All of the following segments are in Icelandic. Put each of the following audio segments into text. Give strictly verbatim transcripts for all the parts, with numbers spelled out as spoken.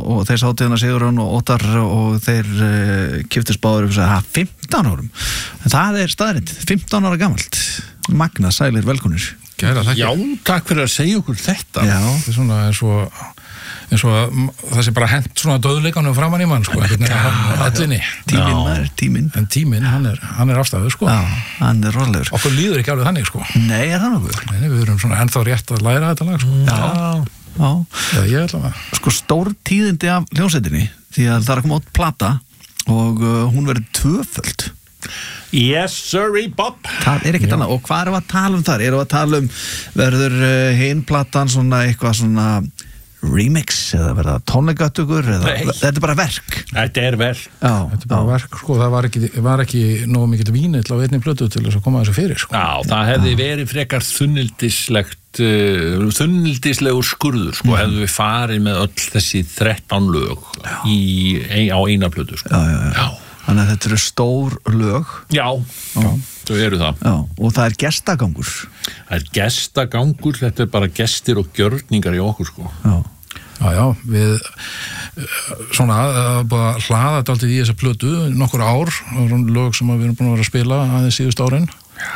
og, og þeir sátu hérna Sigurjón og Óttar og þeir uh, kiftust báður og sagði, ha, fimmtán árum en það er staðrind, fimmtán ára gamalt Magna, sælir, velkonir Kæra, Já, takk fyrir að segja okkur þetta Já, það er svona eins og eins og það sé bara hent svona döðleikanum framan í mann sko, ellinni tíminn maður, tíminn en tíminn, hann er, hann er afstæður sko Já, hann er rólegur okkur líður ekki alveg þannig sko Nei, er það nokkuð? Nei, við erum svona ennþá rétt að læra þetta lag sko Já, já Já, ég ætla að Sko stór tíðindi af hljómsveitinni því að það er að koma át plata og uh, hún verður tvöföld Yes, sorry, Bob Það er ekkert annað og hvað erum við að tala um þar? Erum við að tala um verður uh, hin platan svona eitthvað svona remix eða verða tónleikatökur eða Nei. þetta er bara verk Þetta er verk Já, Þetta er bara verk, sko, það var ekki, var ekki nógu mikill vínill á einni plötu til þess að koma þessu fyrir, sko. Já, það hefði verið frekar þunnildislegt uh, þunnildislegur skurður, sko, hefðu við farið með öll þessi þrettán lög í, ein, á eina plötu, sko. já, já, já. já. Þannig að þetta eru stór lög Já, já. Þau eru það. Já, og það er gestagangur. Það er gestagangur, þetta er bara gestir og gjörningar í okkur, sko. Já. Já, já, við svona, bara hlaða þetta alltaf í þessa plötu nokkur ár, lög sem við erum búin að vera að spila aðeins síðust árin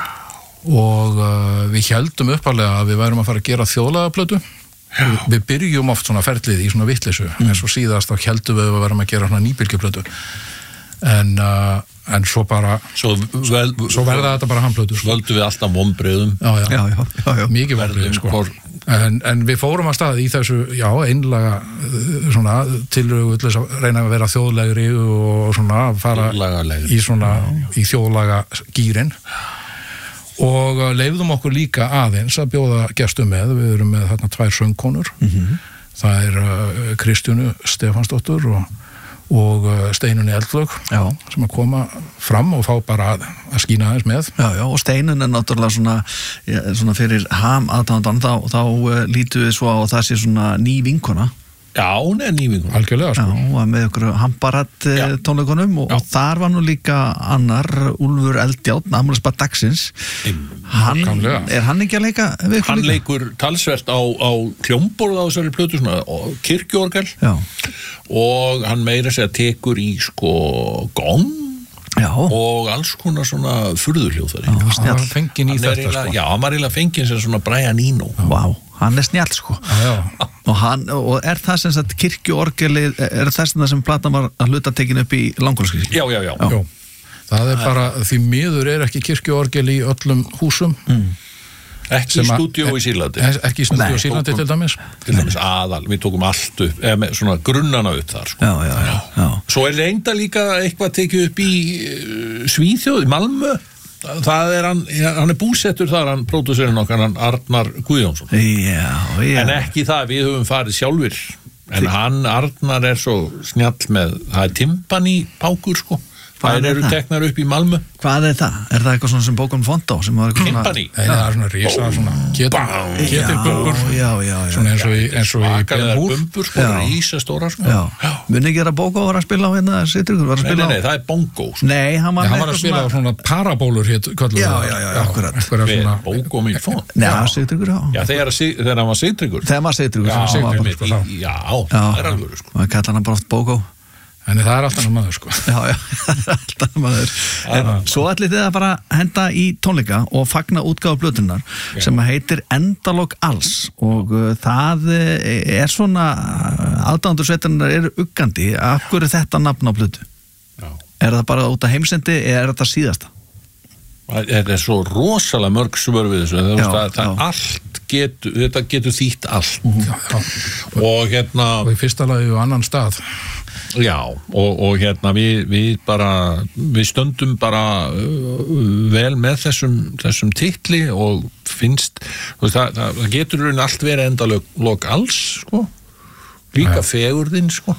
og uh, við héldum uppalega að við værum að fara að gera þjóðlega plötu við, við byrjum oft svona ferlið í svona vitleysu mm. en svo síðast þá héldum við að við værum að gera svona nýbylgjuplötu en, uh, en svo bara Svo, vel, svo verða þetta bara handplötu sko. Völdum við alltaf vonbrigðum já, já, Já, já, já, já. mikið verðum sko. hvor, En, en við fórum að stað í þessu, já, einlega svona tilrögu til þess að reyna að vera þjóðlegri og svona fara Þjóðlagalegri. í svona í þjóðlaga gýrin og leyfðum okkur líka aðeins að bjóða gestum með, við erum með þarna tvær söngkonur, Mhm. það er uh, Kristjánu Stefansdóttur og og Steinunni Eldflög Já. sem að koma fram og fá bara að, að skína aðeins með Já, já, og Steinun er náttúrulega svona, ja, svona fyrir ham aðtándan, þá, þá uh, lítum við svo á að það sé svona ný vinkona. Já, hún er nývingur algjörlega Já, sko. með ykkur hamparat Já. tónleikunum og, og þar var nú líka annar, Úlfur Eldjárn, afmælisbarn dagsins. Hann, Nákvæmlega. er hann ekki að leika við ykkur Hann líka? leikur talsvert á, á hljómborð á þessari plötu, svona kirkjuorgel Já, og hann meira segja tekur í sko gong já, og alls konar svona furðurhljóðari. Já, hann snjall. var fenginn í Hann er þetta eiginlega- sko. Já, hann var eiginlega fenginn sem svona Brian Eno. vá, hann er snjall sko. Já, já. Og, hann, og er það sem sagt kirkjuorgelið, er þess að sem platan var að hluta tekin upp í Langholtskirkju? Já, já, já. Jó, það er bara, því miður er ekki kirkjuorgel í öllum húsum mm. Ekki í stúdíó í Sýrlandi. ekki í stúdíó í Sýrlandi til dæmis Til dæmis aðal, við tókum allt upp, eða með svona grunnana upp þar, sko. Já, já, já, já. Svo er reynda líka eitthvað tekið upp í uh, Svíþjóð, í Malmö. Það er hann, hann er búsettur þar, hann pródúserinn okkar, hann Arnar Guðjónsson. Já, já. En ekki það, við höfum farið sjálfur. En hann, Arnar, er svo snjall með, það er timpani pákur, sko. Hvað Það er eru það? teknar upp í Malmö. Hvað er það? Er það eitthvað svona sem bókum fónt á? Sem var eitthvað svona... Timpani. Nei, það er svona rísa, svona Bang. ketilbumbur Já, já, já. svona eins og í, eins og í Svakalegar Benhúr bumbur, sko, Já. rísa stóra, sko. Já. Muni ekki að bóka og var að spila á hérna Sitrugur? Var að Nei, spila nei, nei, á... það er bongo, sko. Nei, hann var Já, hann með var að eitthvað spila á svona... svona parabólur hétt, kölluðu Já, það. já, já, akkurat. Einhverja Við svona, bongo minn fón. Nei, hann Sitrugur, já. Já, þegar, þegar hann var Sigtryggur. Þegar maður Sitrugur. Já, sem var einmitt, bara- í- já, það er alveg, sko. Og kallar hann bara oft bókó. en það er alltaf náttúrulega maður, sko. Já, já, alltaf maður. En svo ætlið þið að bara henda í tónleika og fagna útgáfu plötunnar sem heitir Endalok alls og uh, það uh, er svona aðdáendur sveitarinnar eru uggandi. Af hverju er þetta nafn á plötu? Já. Er það bara út af heimsendi eða er þetta síðasta? Þetta er svo rosalega mörg svör við þessu. Það, Já, það, það já. allt getur, þetta getur þýtt allt. Já, já. Og hérna, Og í fyrsta lagi og annan stað. já, og, og hérna við, við bara, við stöndum bara uh, vel með þessum, þessum titli og finnst, þú veist, það, það, það getur raun allt verið endalok alls, sko. Líka fegurðin, sko.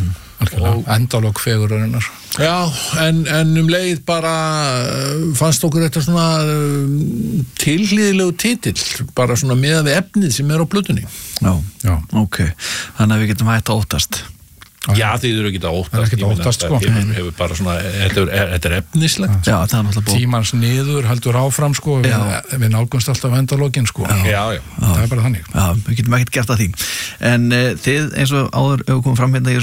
Og endalok fegurinnar. Já, en, en um leið bara uh, fannst okkur þetta svona uh, tilhlýðilegu titill, bara svona meðan við efnið sem er á plötunni. Já, Já. ok. Þannig að við getum hægt að óttast. Já, þið eru ekki að óttast. Það er ekkert ég að meina, óttast, þetta sko. Hefur, hefur bara svona, þetta er, þetta er efnislegt. Já, það er náttúrulega bók. Tímans niður heldur áfram, sko. Við, við nálgumst alltaf endalokin, sko. Já, já. Það er bara þannig. Já, við getum ekkert gert að því. En uh, þið, eins og áður hefur komið fram hérna í